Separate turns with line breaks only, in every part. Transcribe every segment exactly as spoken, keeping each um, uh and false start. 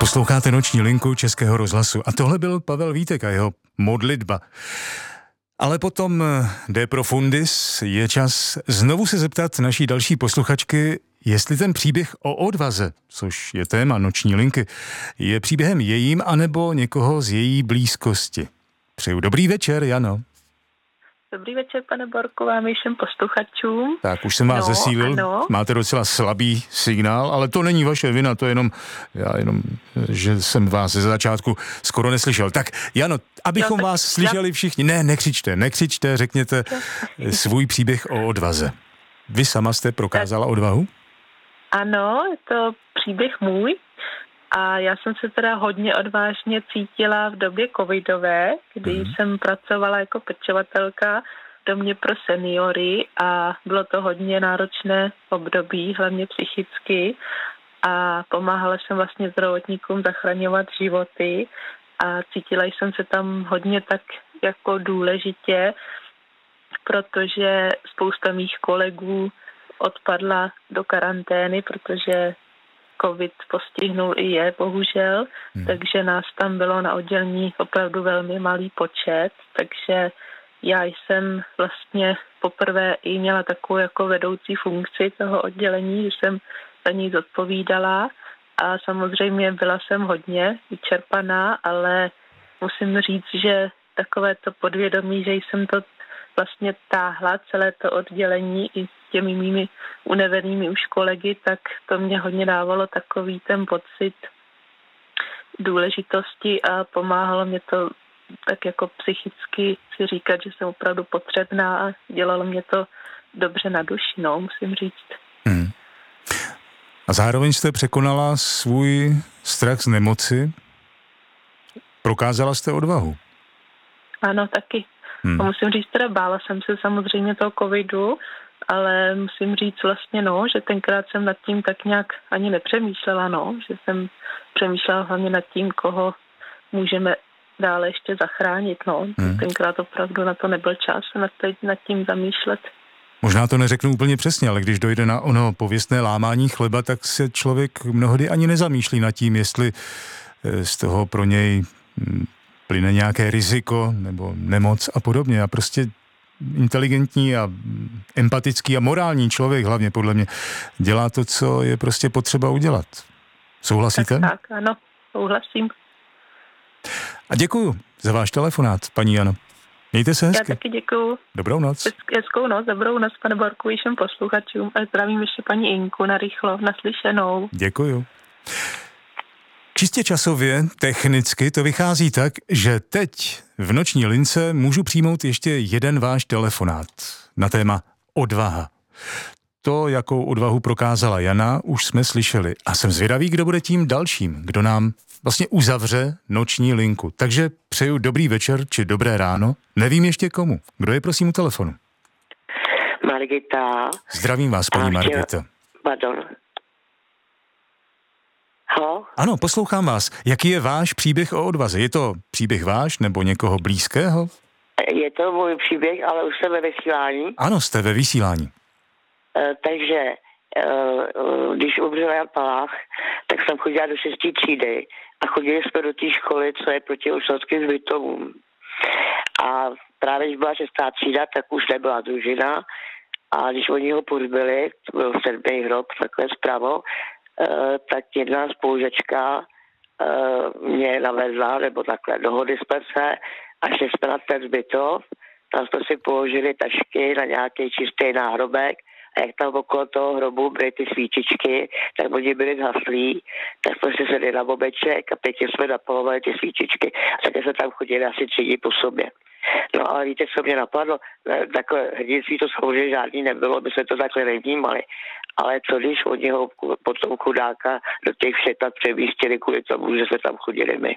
Posloucháte Noční linku Českého rozhlasu a tohle byl Pavel Vítek a jeho modlitba. Ale potom de profundis je čas znovu se zeptat naší další posluchačky, jestli ten příběh o odvaze, což je téma Noční linky, je příběhem jejím anebo někoho z její blízkosti. Přeju dobrý večer, Jano.
Dobrý večer, pane Borku, vám i všem posluchačům.
Tak, už jsem vás
no,
zesílil,
ano.
Máte docela slabý signál, ale to není vaše vina, to je jenom, já jenom, že jsem vás ze začátku skoro neslyšel. Tak, Jano, abychom
no,
vás slyšeli já... všichni, ne, nekřičte, nekřičte, řekněte svůj příběh o odvaze. Vy sama jste prokázala odvahu?
Ano, je to příběh můj a já jsem se teda hodně odvážně cítila v době covidové, kdy mm. jsem pracovala jako pečovatelka v domě pro seniory a bylo to hodně náročné období, hlavně psychicky, a pomáhala jsem vlastně zdravotníkům zachraňovat životy a cítila jsem se tam hodně tak jako důležitě, protože spousta mých kolegů odpadla do karantény, protože covid postihnul i je, bohužel, hmm. takže nás tam bylo na oddělení opravdu velmi malý počet, takže já jsem vlastně poprvé i měla takovou jako vedoucí funkci toho oddělení, že jsem za ní zodpovídala a samozřejmě byla jsem hodně vyčerpaná, ale musím říct, že takové to podvědomí, že jsem to vlastně táhla celé to oddělení i s těmi mými unavenými už kolegy, tak to mě hodně dávalo takový ten pocit důležitosti a pomáhalo mě to tak jako psychicky si říkat, že jsem opravdu potřebná a dělalo mě to dobře na duši, no, musím říct. Hmm.
A zároveň jste překonala svůj strach z nemoci? Prokázala jste odvahu?
Ano, taky. Hmm. A musím říct, teda bála jsem se samozřejmě toho covidu, ale musím říct vlastně, no, že tenkrát jsem nad tím tak nějak ani nepřemýšlela, no, že jsem přemýšlela hlavně nad tím, koho můžeme dále ještě zachránit, no. Hmm. Tenkrát opravdu na to nebyl čas nad, nad tím zamýšlet.
Možná to neřeknu úplně přesně, ale když dojde na ono pověstné lámání chleba, tak se člověk mnohdy ani nezamýšlí nad tím, jestli z toho pro něj plyne nějaké riziko nebo nemoc a podobně. A prostě inteligentní a empatický a morální člověk, hlavně podle mě, dělá to, co je prostě potřeba udělat. Souhlasíte?
Tak, tak, ano, souhlasím.
A děkuju za váš telefonát, paní Jano. Mějte se hezky.
Já taky děkuju.
Dobrou noc.
Hezkou noc, dobrou noc, pane Borku, i všem posluchačům a zdravím ještě paní Inku narychlo, naslyšenou.
Děkuju. Čistě časově, technicky to vychází tak, že teď v Noční lince můžu přijmout ještě jeden váš telefonát na téma odvaha. To, jakou odvahu prokázala Jana, už jsme slyšeli. A jsem zvědavý, kdo bude tím dalším, kdo nám vlastně uzavře Noční linku. Takže přeju dobrý večer či dobré ráno. Nevím ještě komu. Kdo je prosím u telefonu?
Margita.
Zdravím vás, paní Margita.
Pardon. Halo?
Ano, poslouchám vás. Jaký je váš příběh o odvaze? Je to příběh váš nebo někoho blízkého?
Je to můj příběh, ale už jsem ve vysílání.
Ano, jste ve vysílání.
Uh, takže, uh, když umřel Jan Palach, tak jsem chodila do šestý třídy a chodili jsme do té školy, co je proti Ošovským zbytovům. A právě když byla šestá třída, tak už nebyla družina a když oni ho pozbyli, to byl sedmý hrob, takhle zpravo, Uh, tak jedna spolužečka uh, mě navezla, nebo takhle, dohodli jsme se a šli jsme na ten zbytov, tam jsme si položili tašky na nějaký čistý náhrobek a jak tam okolo toho hrobu byly ty svíčičky, tak oni byli zhaslí, tak jsme si sedli na bobeček a pěkně jsme napalovali ty svíčičky a také jsme tam chodili asi tři dny po sobě. No ale víte, co mě napadlo? Takové hrdinství to samozřejmě žádný nebylo, by se to takhle nevnímali. Ale co když oni ho potom chudáka do těch všetat přemístili kvůli tomu, že jsme tam chodili my?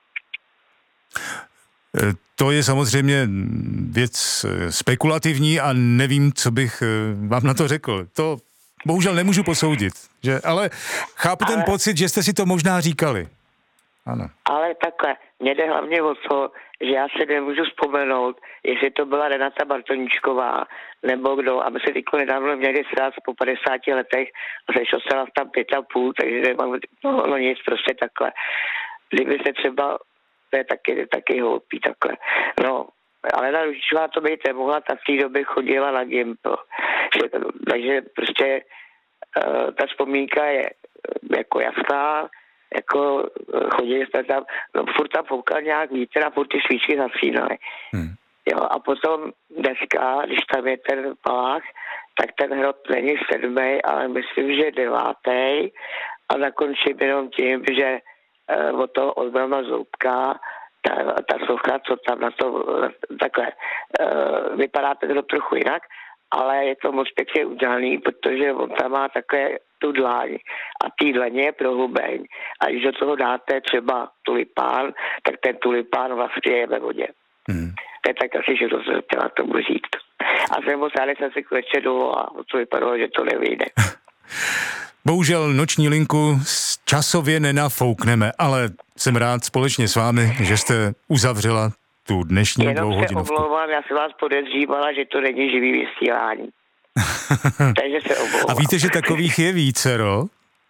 To je samozřejmě věc spekulativní a nevím, co bych vám na to řekl. To bohužel nemůžu posoudit, že? Ale chápu ale, ten pocit, že jste si to možná říkali. Ano.
Ale takhle, Mně jde hlavně o to, že já se nemůžu vzpomenout, jestli to byla Renata Bartoníčková, nebo kdo. A my se teďko nedávno měli sraz po padesáti letech a sešel se nás tam pět a půl, takže nemám, no, no nic, prostě takhle. Kdyby se třeba, to je taky, taky hloupý takhle. No, Alena Růžičková to být nemohla, ta v té době chodila na Gimpl. Takže prostě uh, ta vzpomínka je jako jasná, jako chodili jsme tam, no furt tam foukal nějak vítr a furt ty svíčky zasínaly. Hmm. Jo, a potom dneska, když tam je ten palách, tak ten hrob není sedmý, ale myslím, že devátý a zakončím jenom tím, že uh, od toho Odmrama Zoubka ta, ta socha, co tam na to takhle uh, vypadá ten hrob trochu jinak, ale je to moc pěkně udělaný, protože on tam má také tu dlaň a tý dlaně je prohlubeň. A když do toho dáte třeba tulipán, tak ten tulipán vlastně je ve vodě. Hmm. To je tak asi, že to se chtěla tomu říct. A jsem moc rád, jsem si kleče dolů a to vypadalo, že to nevyjde.
Bohužel noční linku časově nenafoukneme, ale jsem rád společně s vámi, že jste uzavřela tu dnešní dvouhodinovku.
Jenom se omlouvám, já jsem vás podezřívala, že to není živý vysílání. Takže se omlouvám.
A víte, že takových je vícero?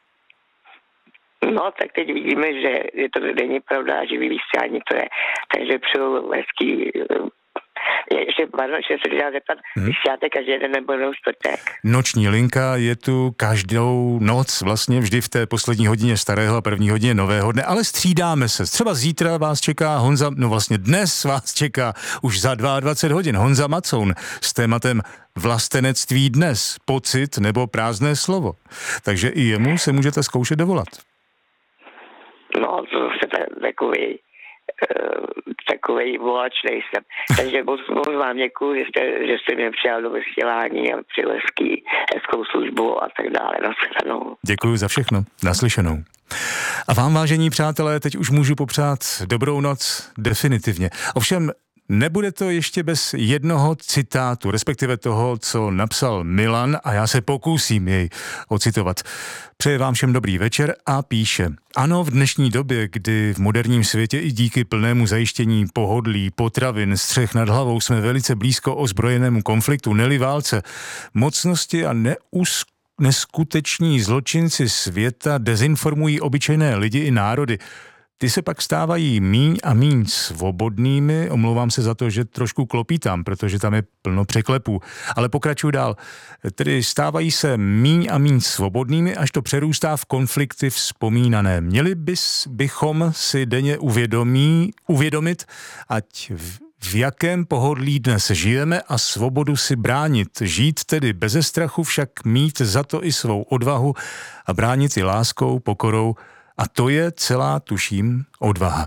No, tak teď vidíme, že, že to není pravda, živý vysílání to je. Takže přeju hezký... Ještě, pardon, ještě se chtěla zeptat, hmm. vysíláte každý den nebo jenom čtvrtek?
Noční linka je tu každou noc, vlastně vždy v té poslední hodině starého a první hodině nového dne, ale střídáme se. Třeba zítra vás čeká Honza, no vlastně dnes vás čeká už za dvacet dva hodin Honza Macoun s tématem Vlastenectví dnes, pocit nebo prázdné slovo. Takže i jemu se můžete zkoušet dovolat.
No, to se takový... takovej volač nejsem. Takže moc, moc vám děkuju, že jste, že jste mě přijal do vysílání a přijel hezký, hezkou službu a tak dále. Naslyšenou.
Děkuju za všechno. Naslyšenou. A vám, vážení přátelé, teď už můžu popřát dobrou noc definitivně. Ovšem, nebude to ještě bez jednoho citátu, respektive toho, co napsal Milan, a já se pokusím jej ocitovat. Přeje vám všem dobrý večer a píše: ano, v dnešní době, kdy v moderním světě i díky plnému zajištění pohodlí, potravin, střech nad hlavou jsme velice blízko ozbrojenému konfliktu, neli válce, mocnosti a neus, neskuteční zločinci světa dezinformují obyčejné lidi i národy. Ty se pak stávají míň a míň svobodnými, omlouvám se za to, že trošku klopítám, protože tam je plno překlepů, ale pokračuju dál. Tedy stávají se míň a míň svobodnými, až to přerůstá v konflikty vzpomínané. Měli bys, bychom si denně uvědomí, uvědomit, ať v, v jakém pohodlí dnes žijeme a svobodu si bránit. Žít tedy beze strachu, však mít za to i svou odvahu a bránit i láskou, pokorou. A to je celá, tuším, odvaha.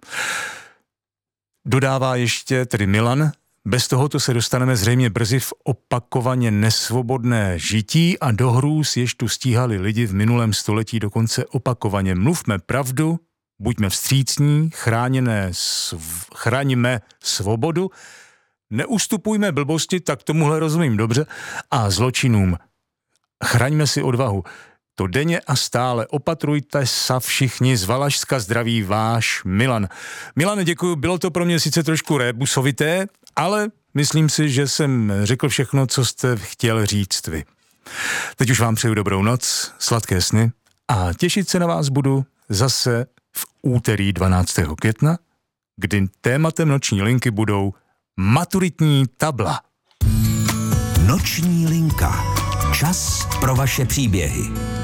Dodává ještě tedy Milan: bez tohoto se dostaneme zřejmě brzy v opakovaně nesvobodné žití a do hrůz, jež tu stíhali lidi v minulém století dokonce opakovaně. Mluvme pravdu, buďme vstřícní, chráněné, sv... chraňme svobodu, neustupujme blbosti, tak tomuhle rozumím dobře, a zločinům. Chraňme si odvahu. To denně a stále opatrujte sa všichni, z Valašska zdraví váš Milan. Milane, děkuju, bylo to pro mě sice trošku rébusovité, ale myslím si, že jsem řekl všechno, co jste chtěl říct vy. Teď už vám přeju dobrou noc, sladké sny a těšit se na vás budu zase v úterý dvanáctého května, kdy tématem noční linky budou maturitní tabla.
Noční linka. Čas pro vaše příběhy.